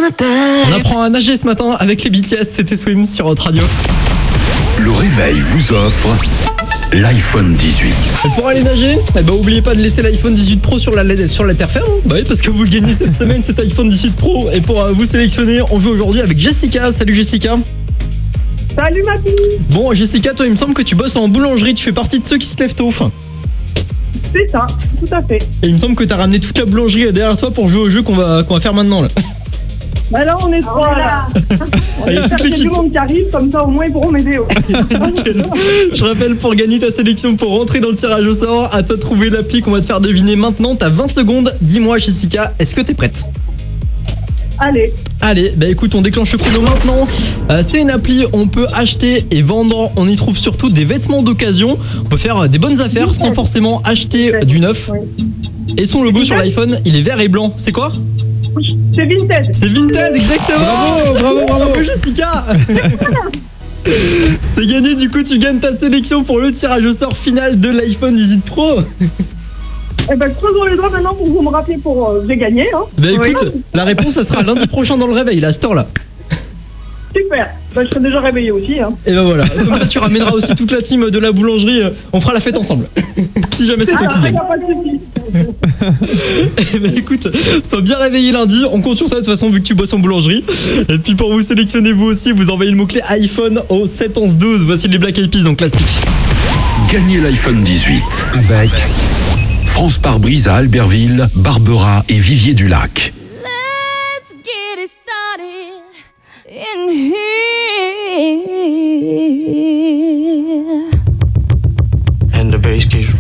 On apprend à nager ce matin avec les BTS, c'était Swim sur Hot Radio. Le réveil vous offre l'iPhone 18. Et pour aller nager, oubliez pas de laisser l'iPhone 18 Pro sur la terre ferme. Bah oui, parce que vous le gagnez cette semaine, cet iPhone 18 Pro. Et pour vous sélectionner, on joue aujourd'hui avec Jessica. Salut Jessica. Salut Mathilde. Bon Jessica, toi il me semble que tu bosses en boulangerie, tu fais partie de ceux qui se lèvent tôt. C'est ça, tout à fait. Et il me semble que t'as ramené toute la boulangerie derrière toi pour jouer au jeu qu'on va faire maintenant là. Bah là on est trois là. On Il y a toute espère qu'il y a l'équipe. du monde qui arrive, comme ça au moins ils pourront m'aider. Nickel. Je rappelle, pour gagner ta sélection, pour rentrer dans le tirage au sort, à toi de trouver l'appli qu'on va te faire deviner maintenant. T'as 20 secondes. Dis-moi Jessica, est-ce que t'es prête? Allez, bah écoute, on déclenche le chrono maintenant. C'est une appli, on peut acheter et vendre. On y trouve surtout des vêtements d'occasion. On peut faire des bonnes affaires sans forcément acheter du neuf. Et son logo sur l'iPhone, il est vert et blanc. C'est quoi? C'est Vinted. C'est Vinted, exactement. Bravo Jessica. C'est gagné, du coup tu gagnes ta sélection pour le tirage au sort final de l'iPhone 18 Pro. Eh ben creusons les doigts maintenant pour vous me rappeler pour j'ai gagné. Hein. Bah écoute, la réponse ça sera lundi prochain dans le réveil, là, à cette heure là. Super. Bah je serai déjà réveillé aussi. Hein. Et bah voilà, comme ça tu ramèneras aussi toute la team de la boulangerie, on fera la fête ensemble. Si jamais c'est toi qui gagne. Pas de soucis. Eh bah écoute, sois bien réveillé lundi, on compte sur toi de toute façon vu que tu bosses en boulangerie. Et puis pour vous sélectionner vous aussi, vous envoyez le mot-clé iPhone au 7 11 12. Voici les Black Eyed Peas en classique. Gagnez l'iPhone 18 avec France Pare-Brise à Albertville, Barbera et Vivier-du-Lac.